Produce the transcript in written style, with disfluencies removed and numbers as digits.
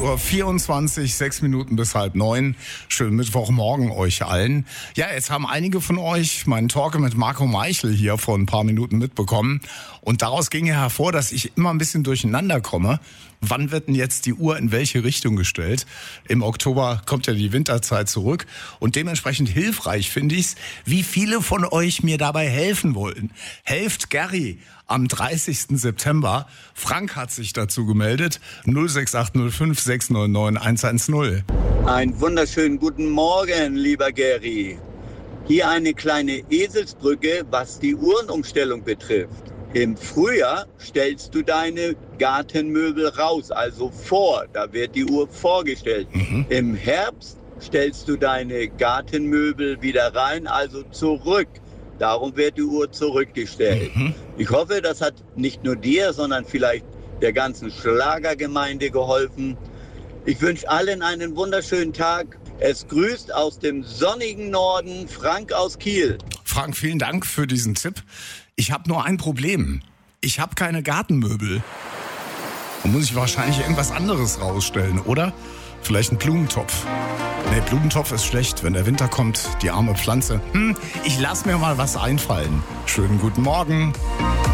8:24 Uhr, 6 Minuten bis 8:30. Schönen Mittwochmorgen euch allen. Ja, jetzt haben einige von euch meinen Talk mit Marco Meichel hier vor ein paar Minuten mitbekommen. Und daraus ging ja hervor, dass ich immer ein bisschen durcheinander komme. Wann wird denn jetzt die Uhr in welche Richtung gestellt? Im Oktober kommt ja die Winterzeit zurück. Und dementsprechend hilfreich finde ich's, wie viele von euch mir dabei helfen wollen. Helft Gary am 30. September. Frank hat sich dazu gemeldet. 06805 699 110. Einen wunderschönen guten Morgen, lieber Gary. Hier eine kleine Eselsbrücke, was die Uhrenumstellung betrifft. Im Frühjahr stellst du deine Gartenmöbel raus, also vor. Da wird die Uhr vorgestellt. Im Herbst stellst du deine Gartenmöbel wieder rein, also zurück. Darum wird die Uhr zurückgestellt. Ich hoffe, das hat nicht nur dir, sondern vielleicht der ganzen Schlagergemeinde geholfen. Ich wünsche allen einen wunderschönen Tag. Es grüßt aus dem sonnigen Norden Frank aus Kiel. Frank, vielen Dank für diesen Tipp. Ich habe nur ein Problem. Ich habe keine Gartenmöbel. Da muss ich wahrscheinlich irgendwas anderes rausstellen, oder? Vielleicht einen Blumentopf. Nee, Blumentopf ist schlecht, wenn der Winter kommt, die arme Pflanze. Ich lass mir mal was einfallen. Schönen guten Morgen.